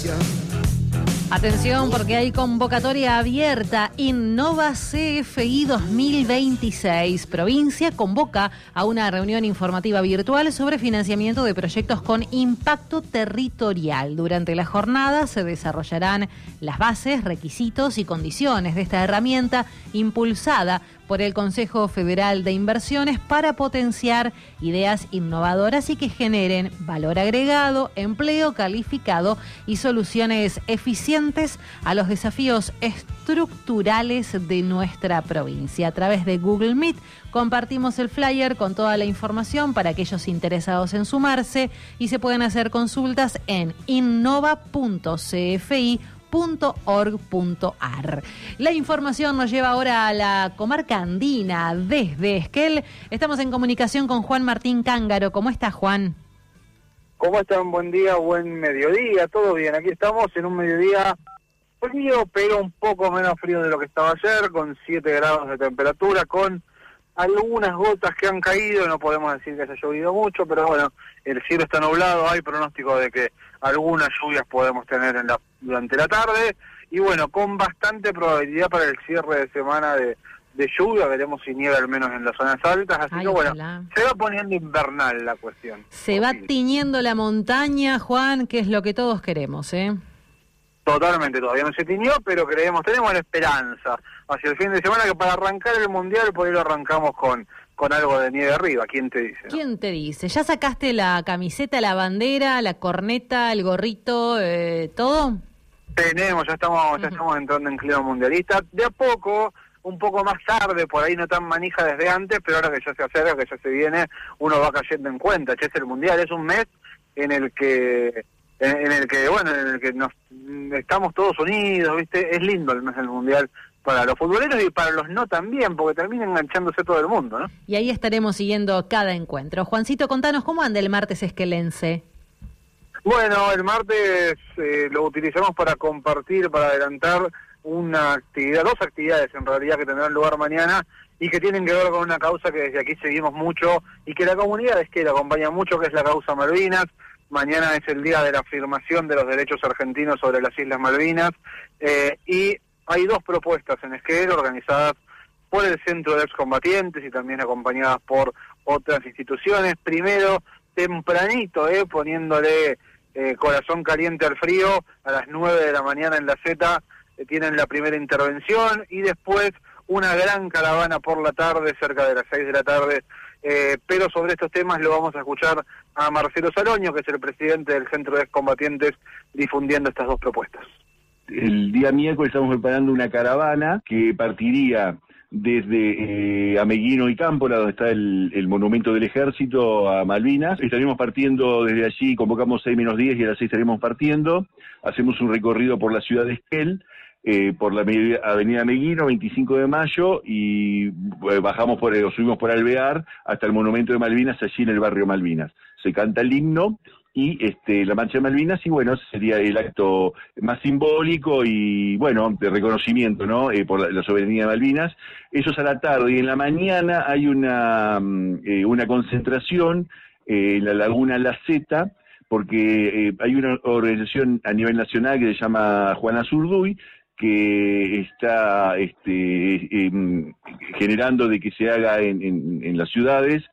estación. Atención, porque hay convocatoria abierta. Innova CFI 2026. Provincia convoca a una reunión informativa virtual sobre financiamiento de proyectos con impacto territorial. Durante la jornada se desarrollarán las bases, requisitos y condiciones de esta herramienta impulsada por el Consejo Federal de Inversiones para potenciar ideas innovadoras y que generen valor agregado, empleo calificado y soluciones eficientes a los desafíos estructurales de nuestra provincia. A través de Google Meet compartimos el flyer con toda la información para aquellos interesados en sumarse y se pueden hacer consultas en innova.cfi.org.ar. La información nos lleva ahora a la comarca andina desde Esquel. Estamos en comunicación con Juan Martín Cángaro. ¿Cómo está, Juan? ¿Cómo están? Buen día, buen mediodía, todo bien. Aquí estamos en un mediodía frío, pero un poco menos frío de lo que estaba ayer, con 7 grados de temperatura, con algunas gotas que han caído. No podemos decir que haya llovido mucho, pero bueno, el cielo está nublado, hay pronóstico de que algunas lluvias podemos tener durante la tarde, y bueno, con bastante probabilidad para el cierre de semana de lluvia. Veremos si nieva al menos en las zonas altas, así que bueno, se va poniendo invernal la cuestión. Se va tiñendo la montaña, Juan, que es lo que todos queremos, ¿eh? Totalmente, todavía no se tiñó, pero tenemos la esperanza hacia el fin de semana que para arrancar el Mundial, por ahí lo arrancamos con algo de nieve arriba. ¿Quién te dice? ¿Quién te dice? ¿Ya sacaste la camiseta, la bandera, la corneta, el gorrito, todo? Tenemos, ya estamos entrando en clima mundialista. De a poco, un poco más tarde, por ahí no tan manija desde antes, pero ahora que ya se acerca, que ya se viene, uno va cayendo en cuenta. Es el Mundial, es un mes en el que nos estamos todos unidos, ¿viste? Es lindo el mes del Mundial para los futboleros y para los no también, porque termina enganchándose todo el mundo, ¿no? Y ahí estaremos siguiendo cada encuentro. Juancito, contanos, ¿cómo anda el martes esquelense? Bueno, el martes lo utilizamos para compartir, para adelantar dos actividades en realidad que tendrán lugar mañana y que tienen que ver con una causa que desde aquí seguimos mucho y que la comunidad es que la acompaña mucho, que es la causa Malvinas. Mañana es el día de la afirmación de los derechos argentinos sobre las Islas Malvinas, y hay dos propuestas en Esquel organizadas por el Centro de Excombatientes y también acompañadas por otras instituciones. Primero, tempranito, poniéndole corazón caliente al frío, a las 9 de la mañana en la Z tienen la primera intervención, y después una gran caravana por la tarde, cerca de las 6 de la tarde. Pero sobre estos temas lo vamos a escuchar a Marcelo Saloño, que es el presidente del Centro de Excombatientes, difundiendo estas dos propuestas. El día miércoles estamos preparando una caravana que partiría desde Ameguino y Cámpora, donde está el monumento del Ejército, a Malvinas. Estaremos partiendo desde allí, convocamos 6 menos 10 y a las 6 estaremos partiendo. Hacemos un recorrido por la ciudad de Esquel, por la avenida Meguino, 25 de mayo, y subimos por Alvear hasta el monumento de Malvinas, allí en el barrio Malvinas. Se canta el himno y la marcha de Malvinas, y bueno, ese sería el acto más simbólico y bueno, de reconocimiento, ¿no? Por la soberanía de Malvinas. Eso es a la tarde, y en la mañana hay una concentración en la Laguna La Zeta, porque hay una organización a nivel nacional que se llama Juana Zurduy, que está generando de que se haga en las ciudades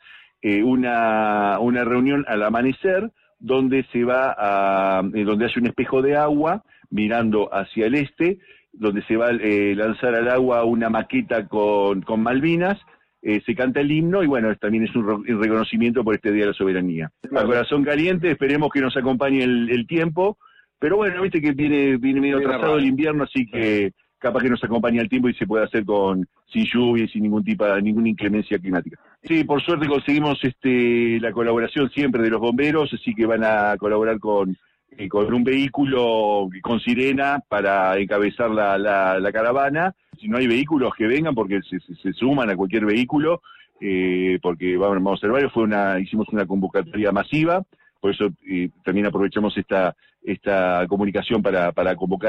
una reunión al amanecer, donde donde hay un espejo de agua mirando hacia el este, donde se va a lanzar al agua una maqueta con Malvinas. Se canta el himno y bueno, también es un reconocimiento por este Día de la Soberanía. A corazón caliente, esperemos que nos acompañe el tiempo, pero bueno, viste que viene medio atrasado el invierno, así que capaz que nos acompañe el tiempo y se puede hacer sin lluvia y sin ninguna inclemencia climática. Sí, por suerte conseguimos la colaboración siempre de los bomberos, así que van a colaborar con un vehículo con sirena para encabezar la caravana. Si no hay vehículos, que vengan, porque se suman a cualquier vehículo, porque vamos a hacer varios. Hicimos una convocatoria masiva, por eso también aprovechamos esta comunicación para convocar